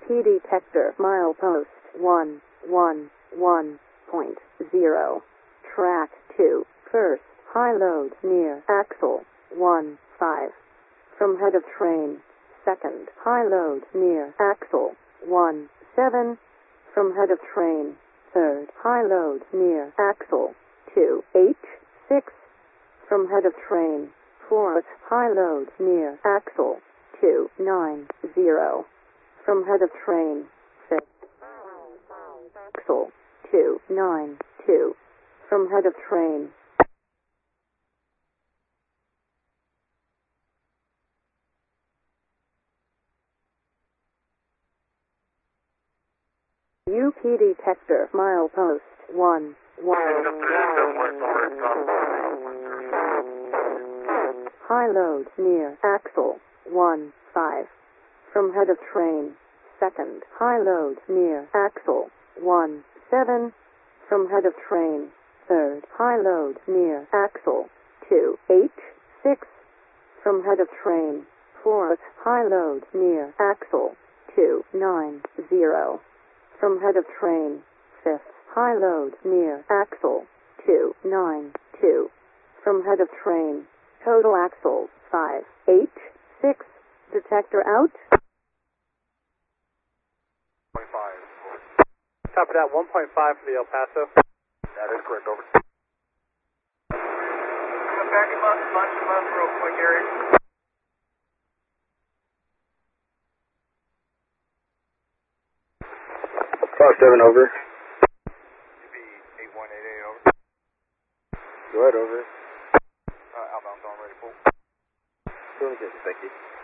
detector milepost 111.0. Track 2, first, high load near axle 15. From head of train, second, high load near axle 17. From head of train, third, high load near axle 2H6. From head of train, fourth, high load near axle 290. From head of train, fifth, axle 292. From head of train, UP detector milepost 1. High load near axle 15. From head of train, second, high load near axle 17. From head of train, third, high load near axle 2H6. From head of train, fourth, high load near axle 290. From head of train, fifth, high load near axle 292. From head of train, total axles 5H6. Detector out. 1.5. Copy that, 1.5 for the El Paso. That is correct, over. Back him up, bunch him up real quick, Eric. Fox 7, over. UP 8188, over. Go ahead, over. Outbound's on, ready, full. Doing good, thank you.